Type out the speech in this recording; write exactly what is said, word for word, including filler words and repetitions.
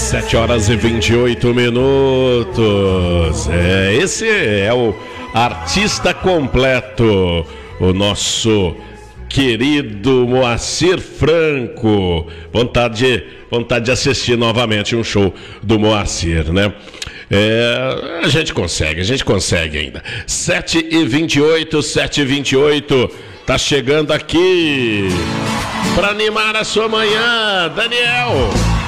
sete horas e vinte e oito minutos. É, esse é o artista completo, o nosso querido Moacir Franco. Vontade de, vontade de assistir novamente um show do Moacir, né? É, a gente consegue, a gente consegue ainda. sete e vinte e oito, sete e vinte e oito. Tá chegando aqui para animar a sua manhã, Daniel.